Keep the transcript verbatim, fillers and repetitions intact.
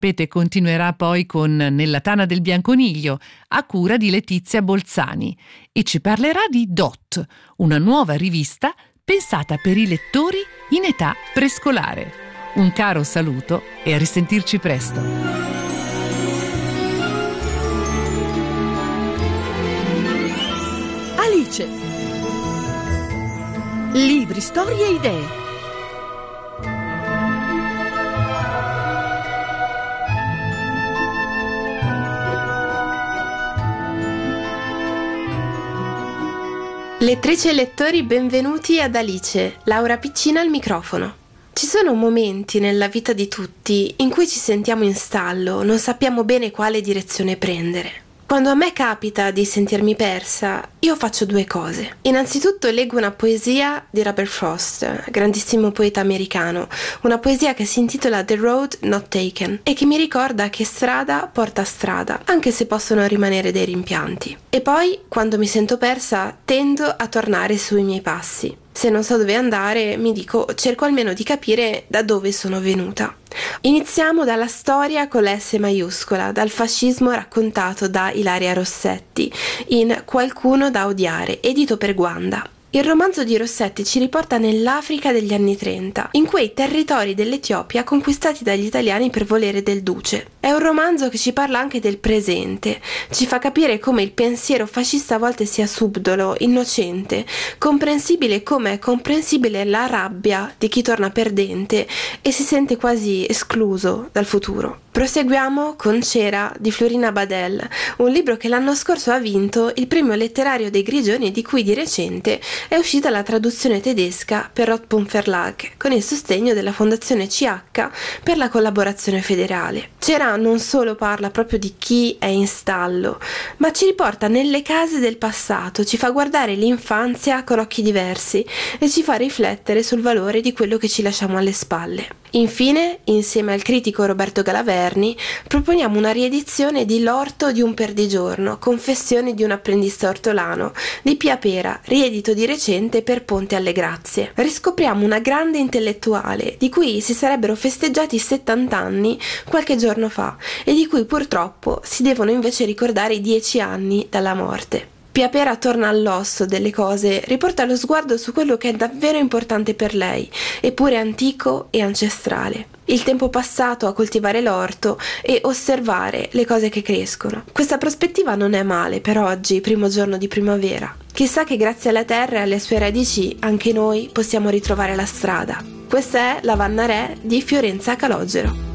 Pete continuerà poi con Nella tana del bianconiglio, a cura di Letizia Bolzani, e ci parlerà di Dot, una nuova rivista pensata per i lettori in età prescolare. Un caro saluto e a risentirci presto. Alice. Libri, storie e idee. Lettrici e lettori, benvenuti ad Alice, Laura Piccina al microfono. Ci sono momenti nella vita di tutti in cui ci sentiamo in stallo, non sappiamo bene quale direzione prendere. Quando a me capita di sentirmi persa, io faccio due cose. Innanzitutto leggo una poesia di Robert Frost, grandissimo poeta americano, una poesia che si intitola The Road Not Taken e che mi ricorda che strada porta strada, anche se possono rimanere dei rimpianti. E poi, quando mi sento persa, tendo a tornare sui miei passi. Se non so dove andare, mi dico, cerco almeno di capire da dove sono venuta. Iniziamo dalla storia con la S maiuscola, dal fascismo raccontato da Ilaria Rossetti in Qualcuno da odiare, edito per Guanda. Il romanzo di Rossetti ci riporta nell'Africa degli anni trenta, in quei territori dell'Etiopia conquistati dagli italiani per volere del duce. È un romanzo che ci parla anche del presente, ci fa capire come il pensiero fascista a volte sia subdolo, innocente, comprensibile come è comprensibile la rabbia di chi torna perdente e si sente quasi escluso dal futuro. Proseguiamo con Cera di Florina Badel, un libro che l'anno scorso ha vinto il premio letterario dei Grigioni, di cui di recente è uscita la traduzione tedesca per Rothbund Verlag, con il sostegno della Fondazione C H per la collaborazione federale. Cera non solo parla proprio di chi è in stallo, ma ci riporta nelle case del passato, ci fa guardare l'infanzia con occhi diversi e ci fa riflettere sul valore di quello che ci lasciamo alle spalle. Infine, insieme al critico Roberto Galaverni, proponiamo una riedizione di L'orto di un perdigiorno, confessioni di un apprendista ortolano, di Pia Pera, riedito di recente per Ponte alle Grazie. Riscopriamo una grande intellettuale, di cui si sarebbero festeggiati settanta anni qualche giorno fa, e di cui purtroppo si devono invece ricordare i dieci anni dalla morte. Pia Pera torna all'osso delle cose, riporta lo sguardo su quello che è davvero importante per lei, eppure antico e ancestrale. Il tempo passato a coltivare l'orto e osservare le cose che crescono. Questa prospettiva non è male per oggi, primo giorno di primavera. Chissà che grazie alla terra e alle sue radici anche noi possiamo ritrovare la strada. Questa è La Vanna Re di Fiorenza Calogero.